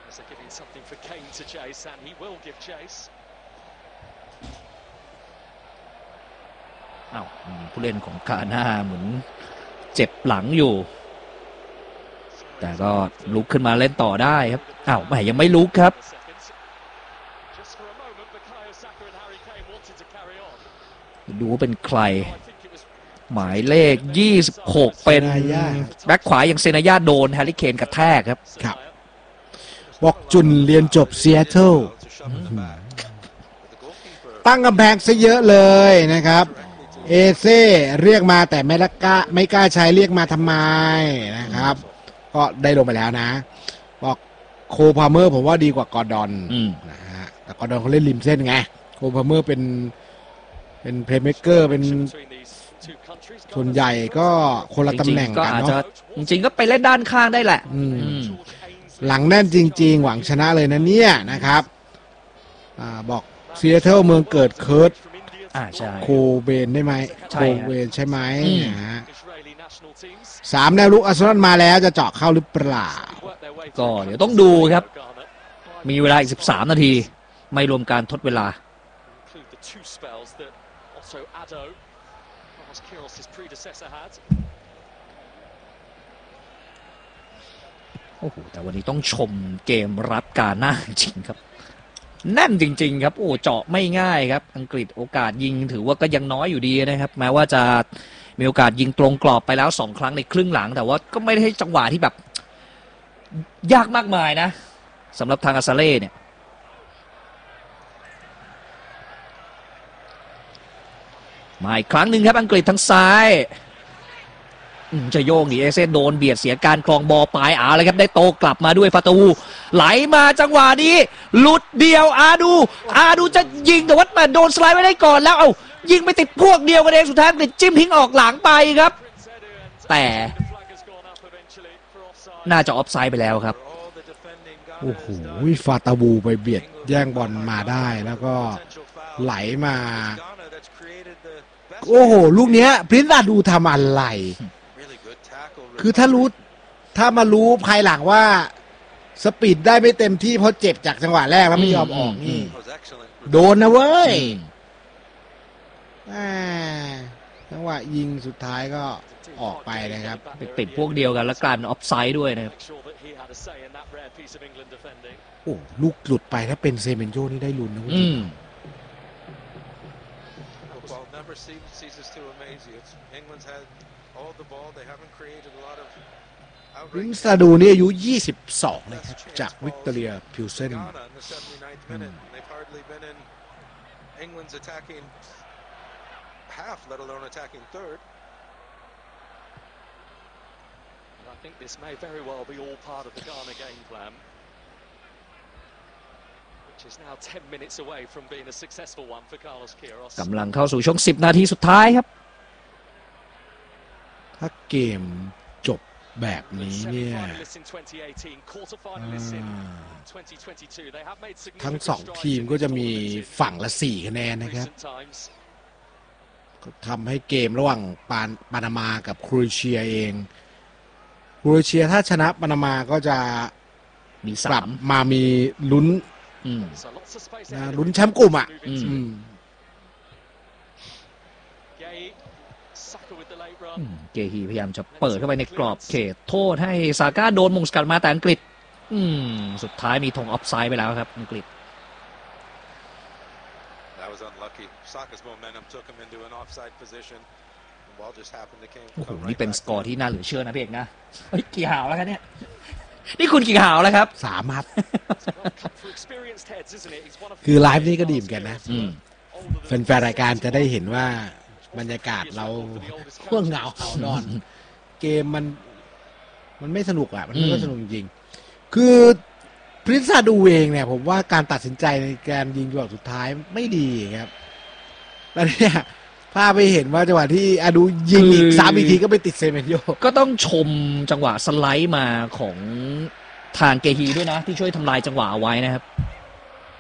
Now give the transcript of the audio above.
อ้าวผู้เล่นของกาน่าเหมือนเจ็บหลังอยู่แต่ก็ลุกขึ้นมาเล่นต่อได้ครับอ้าวไม่ยังไม่ลุกครับดูว่าเป็นใครหมายเลข26เป็นแบ็คขวาอย่างเซนายาโดนแฮร์รี่เคนกระแทกครับบอกจุนเรียนจบซีแอตเทิลตั้งกำแพงซะเยอะเลยนะครับเอเซ่เรียกมาแต่ไม่กล้าใช้เรียกมาทำไมนะครับก็ได้ลงไปแล้วนะบอกโคพาเมอร์ผมว่าดีกว่ากอร์ดอนนะฮะแต่กอร์ดอนเขาเล่นริมเส้นไงโคพาเมอร์เป็นเพลย์เมคเกอร์เป็นส่วนใหญ่ก็คนละตำแหน่งกันเนาะจริงๆก็ไปเล่นด้านข้างได้แหละหลังแน่นจริงๆหวังชนะเลยนะเนี่ยนะครับบอกซีแอตเทิลเมืองเกิดเคิร์ตโคเบนได้ไหมโคเบนใช่ไหมนะฮะ3แนวลุกอาร์เซนอลมาแล้วจะเจาะเข้าหรือเปล่าก็เดี๋ยวต้องดูครับมีเวลาอีก13นาทีไม่รวมการทดเวลาโอ้โหแต่วันนี้ต้องชมเกมรับกาน่าจริงครับแน่นจริงๆครับโอ้เจาะไม่ง่ายครับอังกฤษโอกาสยิงถือว่าก็ยังน้อยอยู่ดีนะครับแม้ว่าจะมีโอกาสยิงตรงกรอบไปแล้ว2ครั้งในครึ่งหลังแต่ว่าก็ไม่ได้ให้จังหวะที่แบบยากมากมายนะสำหรับทางอาซาเล่เนี่ยมาอีกครั้งหนึ่งครับอังกฤษทางซ้ายจะโยงหนีเอเซนโดนเบียดเสียการครองบอลปลายเลยครับได้โตกลับมาด้วยฟาตูไหลมาจังหวะนี้หลุดเดียวอาดูจะยิงแต่ว่าโดนสไลด์ไว้ได้ก่อนแล้วเอายิงไปติดพวกเดียวกันเองสุดท้ายติดจิ้มทิ้งออกหลังไปครับแต่น่าจะออฟไซด์ไปแล้วครับโอ้โหฟาตาบูไปเบียดแย่งบอลมาได้แล้วก็ไหลมาโอ้โหลูกเนี้ยพรินซ์ดูทำอะไรคือถ้ามารู้ภายหลังว่าสปีดได้ไม่เต็มที่เพราะเจ็บจากจังหวะแรกแล้วไม่ยอมออกนี่โดนนะเว้ยจังหวะยิงสุดท้ายก็ออกไปนะครับไปติดพวกเดียวกันแล้วการออฟไซด์ด้วยนะครับโอ้ลูกหลุดไปถ้าเป็นเซเมนโญ่นี่ได้ลุ้นนะริมซาดูนี่อายุ22นะครับจากวิกตอเรียพิวเซนกำลังเข้าสู่ช่วง10นาทีสุดท้ายครับถ้าเกมจบแบบนี้เนี่ยทั้ง2ทีมก็จะมีฝั่งละ4คะแนนนะครับก็ทำให้เกมระหว่างปานามากับโครเอเชียเองโครเอเชียถ้าชนะปานามาก็จะมีกลับมามีลุ้นแชมป์กลุ่มเกฮีพยายามจะเปิดเข้าไปในกรอบเขตโทษให้ซาก้าโดนมงสกัดมาแต่อังกฤษสุดท้ายมีธงออฟไซด์ไปแล้วครับอังกฤษโอ้โหนี่เป็นสกอร์ที่น่าเหลือเชื่อนะพี่เอกนะกี่หาวแล้วครับเนี่ยนี่คุณกี่หาวแล้วครับ 3ครับคือไลฟ์นี่ก็ดีเหมือนกันนะแฟนๆรายการจะได้เห็นว่าบรรยากาศเราง่วงเหงานอนเกมมันไม่สนุกมันไม่สนุกจริงคือพรินซ์ดูเองเนี่ยผมว่าการตัดสินใจในการยิงจังหวะสุดท้ายไม่ดีครับแล้วเนี่ยภาพไปเห็นว่าจังหวะที่อาดูยิงอีก3 ทีก็ไปติดเซเมนโยก็ต้องชมจังหวะสไลด์มาของทางเกฮีด้วยนะที่ช่วยทำลายจังหวะเอาไว้นะครับ